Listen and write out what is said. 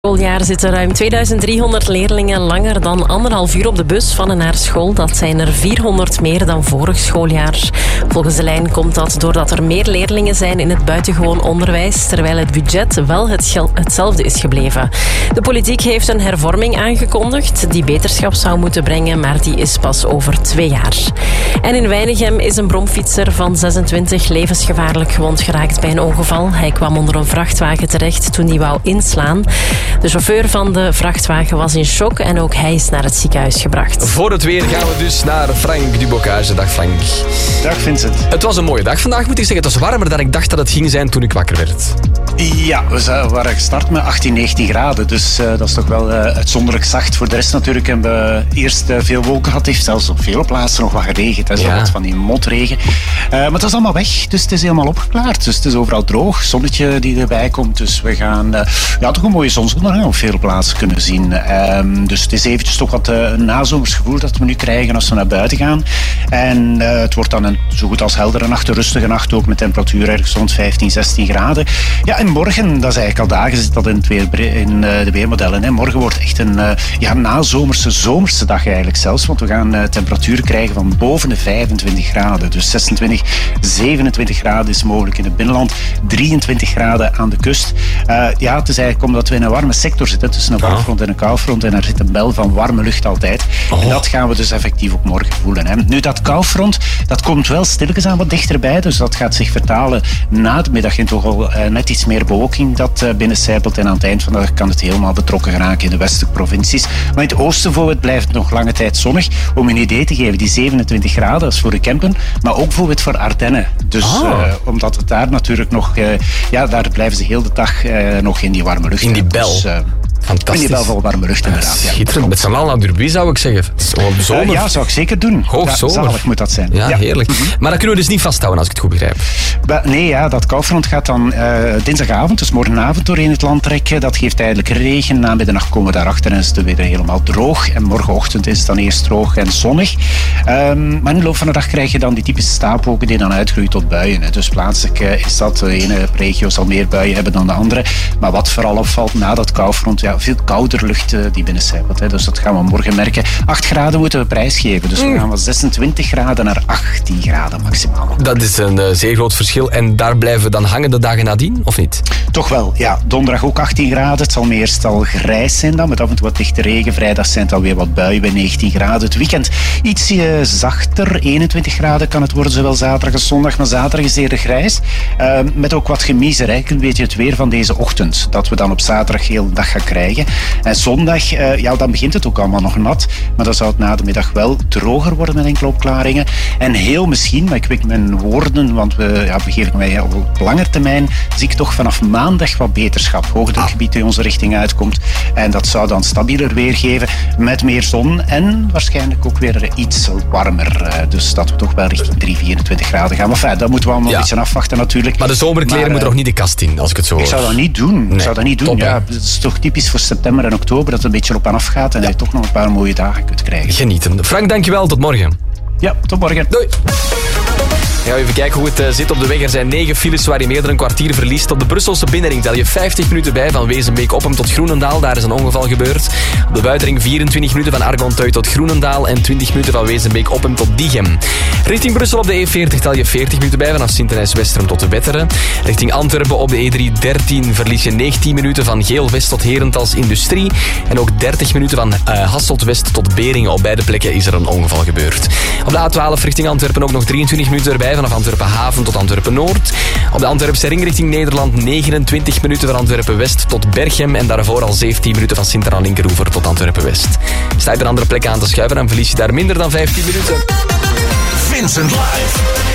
Schooljaar zitten ruim 2300 leerlingen langer dan 1,5 uur op de bus van en naar school. Dat zijn er 400 meer dan vorig schooljaar. Volgens de lijn komt dat doordat er meer leerlingen zijn in het buitengewoon onderwijs, terwijl het budget wel hetzelfde is gebleven. De politiek heeft een hervorming aangekondigd die beterschap zou moeten brengen, maar die is pas over 2 jaar. En in Weinigem is een bromfietser van 26 levensgevaarlijk gewond geraakt bij een ongeval. Hij kwam onder een vrachtwagen terecht toen hij wou inslaan. De chauffeur van de vrachtwagen was in shock en ook hij is naar het ziekenhuis gebracht. Voor het weer gaan we dus naar Frank Dubocage. Dag Frank. Dag Vincent. Het was een mooie dag vandaag, moet ik zeggen. Het was warmer dan ik dacht dat het ging zijn toen ik wakker werd. Ja, we waren gestart met 18, 19 graden. Dus dat is toch wel uitzonderlijk zacht. Voor de rest natuurlijk hebben we eerst veel wolken gehad. Het heeft zelfs op vele plaatsen nog wat geregend. Dat is wat van die motregen. Maar het was allemaal weg. Dus het is helemaal opgeklaard. Dus het is overal droog. Zonnetje die erbij komt. Dus we gaan toch een mooie zonsondergang op veel plaatsen kunnen zien. Dus het is eventjes toch wat een nazomers gevoel dat we nu krijgen als we naar buiten gaan. En het wordt dan een zo goed als heldere nacht, een rustige nacht ook met temperatuur ergens rond 15, 16 graden. Ja, en morgen, dat is eigenlijk al dagen, zit dat in de weermodellen. Hè. Morgen wordt echt een zomerse dag eigenlijk zelfs. Want we gaan temperaturen krijgen van boven de 25 graden. Dus 26, 27 graden is mogelijk in het binnenland. 23 graden aan de kust. Het is eigenlijk omdat we in een warme sector zitten. Tussen een warmfront en een koufront. En er zit een bel van warme lucht altijd. En dat gaan we dus effectief ook morgen voelen. Hè. Nu, dat koufront, dat komt wel stilletjes aan wat dichterbij. Dus dat gaat zich vertalen na de middag in toch al net iets meer bewolking dat binnencijpelt. En aan het eind van de dag kan het helemaal betrokken geraken in de westelijke provincies. Maar in het oosten bijvoorbeeld blijft het nog lange tijd zonnig. Om een idee te geven, die 27 graden, dat is voor de Kempen. Maar ook bijvoorbeeld voor Ardennen. Dus omdat het daar natuurlijk nog... daar blijven ze heel de dag nog in die warme lucht. In die bel. Dus, fantastisch. In die bel van warme lucht inderdaad. Schitterend. Met z'n allen naar Derby zou ik zeggen. Zomer. Zou ik zeker doen. Hoogzomer. Zalig moet dat zijn. Ja, heerlijk. Maar dat kunnen we dus niet vasthouden als ik het goed begrijp. Nee, dat koufront gaat dan dinsdagavond, dus morgenavond doorheen het land trekken. Dat geeft eigenlijk regen. Na middernacht komen we daarachter en is het weer helemaal droog. En morgenochtend is het dan eerst droog en zonnig. Maar in de loop van de dag krijg je dan die typische stapelwolken die dan uitgroeien tot buien. Hè. Dus plaatselijk is dat de ene regio zal meer buien hebben dan de andere. Maar wat vooral opvalt na dat koufront, veel kouder lucht die binnencijpelt. Hè. Dus dat gaan we morgen merken. 8 graden moeten we prijsgeven. Dus we gaan van 26 graden naar 18 graden maximaal. Dat is een zeer groot verschil. En daar blijven we dan hangen de dagen nadien, of niet? Toch wel, ja. Donderdag ook 18 graden. Het zal meestal grijs zijn dan, met af en toe wat lichte regen. Vrijdag zijn het alweer wat buien bij 19 graden. Het weekend iets zachter. 21 graden kan het worden, zowel zaterdag als zondag. Maar zaterdag is eerder grijs. Met ook wat gemiezer. Een beetje het weer van deze ochtend. Dat we dan op zaterdag heel de dag gaan krijgen. En zondag, dan begint het ook allemaal nog nat. Maar dan zou het na de middag wel droger worden met enkele opklaringen. En heel misschien, maar ik weet mijn woorden, want we begeven mij op lange termijn, zie ik toch vanaf maandag wat beterschap. Hoogdrukgebied die onze richting uitkomt. En dat zou dan stabieler weer geven met meer zon en waarschijnlijk ook weer iets warmer. Dus dat we toch wel richting 3, 24 graden gaan. Maar dat moeten we allemaal een beetje afwachten natuurlijk. Maar de zomerkleren moeten nog niet de kast in, als ik het zo hoor. Ik zou dat niet doen. Nee. Top, het is toch typisch voor september en oktober dat het een beetje op en af gaat en dat je toch nog een paar mooie dagen kunt krijgen. Genieten. Frank, dankjewel. Tot morgen. Ja, tot morgen. Doei. Gaan we even kijken hoe het zit op de weg. Er zijn 9 files waar je meer dan een kwartier verliest. Op de Brusselse binnenring tel je 50 minuten bij van Wezenbeek-Oppem tot Groenendaal. Daar is een ongeval gebeurd. Op de buitenring 24 minuten van Argenteuil tot Groenendaal en 20 minuten van Wezenbeek-Oppem tot Diegem. Richting Brussel op de E40 tel je 40 minuten bij vanaf Sint-Denijs-Westerum tot de Wetteren. Richting Antwerpen op de E313 verlies je 19 minuten van Geel-West tot Herentals Industrie. En ook 30 minuten van Hasselt-West tot Beringen. Op beide plekken is er een ongeval gebeurd. Op de A12 richting Antwerpen ook nog 23 minuten erbij vanaf Antwerpen Haven tot Antwerpen Noord. Op de Antwerpse ring richting Nederland 29 minuten van Antwerpen West tot Berchem en daarvoor al 17 minuten van Sint-Anna-Linkeroever tot Antwerpen West. Sta je er een andere plek aan te schuiven, dan verlies je daar minder dan 15 minuten. Vincent Live.